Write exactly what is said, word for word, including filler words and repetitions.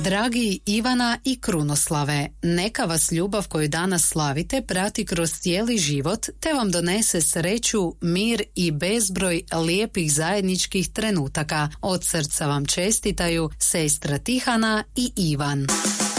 Dragi Ivana i Krunoslave, neka vas ljubav koju danas slavite prati kroz cijeli život te vam donese sreću, mir i bezbroj lijepih zajedničkih trenutaka. Od srca vam čestitaju sestra Tihana i Ivan.